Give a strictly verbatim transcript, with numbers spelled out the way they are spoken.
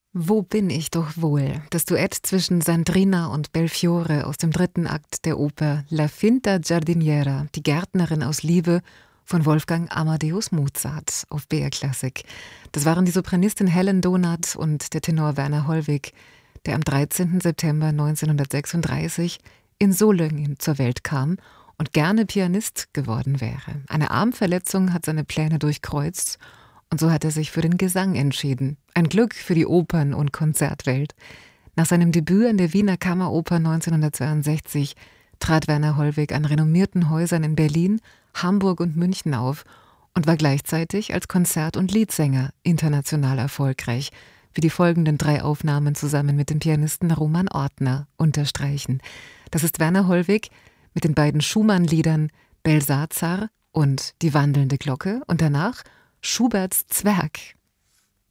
Wo bin ich doch wohl? Das Duett zwischen Sandrina und Belfiore aus dem dritten Akt der Oper La Finta Giardiniera, die Gärtnerin aus Liebe, von Wolfgang Amadeus Mozart auf B R Klassik. Das waren die Sopranistin Helen Donath und der Tenor Werner Hollweg, der am dreizehnten September neunzehnhundertsechsunddreißig in Solingen zur Welt kam und gerne Pianist geworden wäre. Eine Armverletzung hat seine Pläne durchkreuzt und so hat er sich für den Gesang entschieden. Ein Glück für die Opern- und Konzertwelt. Nach seinem Debüt an der Wiener Kammeroper neunzehnhundertzweiundsechzig trat Werner Hollweg an renommierten Häusern in Berlin, Hamburg und München auf und war gleichzeitig als Konzert- und Liedsänger international erfolgreich, wie die folgenden drei Aufnahmen zusammen mit dem Pianisten Roman Ortner unterstreichen. Das ist Werner Hollweg mit den beiden Schumann-Liedern Belsazar und Die wandelnde Glocke und danach Schuberts Zwerg.